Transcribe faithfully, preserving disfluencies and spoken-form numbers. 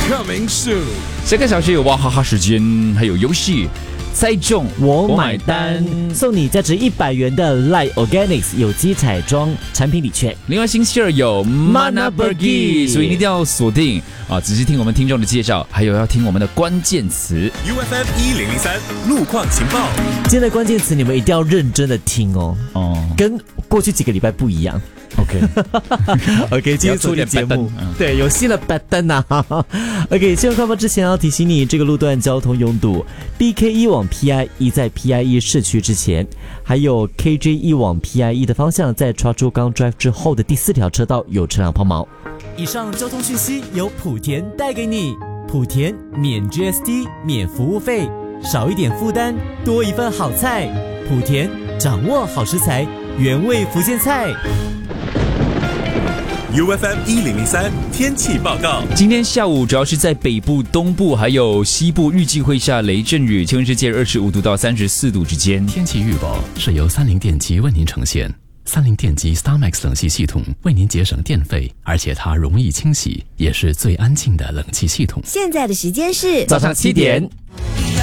Coming soon。 下个小时有娃哈哈时间，还有游戏。猜中我买单，送你价值一百元的 Light Organics 有机彩妆产品礼券。 另外星期二有 Mana Burger， 所以一定要锁定啊！仔细听我们听众的介绍，还有要听我们的关键词。 U F M 一零零三路况情报， 今天的关键词你们一定要认真的听哦，哦，跟过去几个礼拜不一样。 OK OK， 今天做点节目，对，有新的拜登呐。OK， 新闻快报之前要提醒你，这个路段交通拥堵 ，B K 一往 P I 一在 P I 一市区之前，还有 K J 一往 P I 一的方向，在 Choa Chu Kang Drive 之后的第四条车道有车辆抛锚。以上交通讯息由莆田带给你，莆田免 G S T 免服务费，少一点负担，多一份好菜。莆田掌握好食材，原味福建菜。 U F M 一零零三天气报告， 今天下午主要是在北部、东部还有西部预计会下雷阵雨，气温是介二十五度到三十四度之间。 天气预报是由三菱电机为您呈现。三菱电机 StarMax 冷气系统为您节省电费，而且它容易清洗，也是最安静的冷气系统。 现在的时间是早上七点。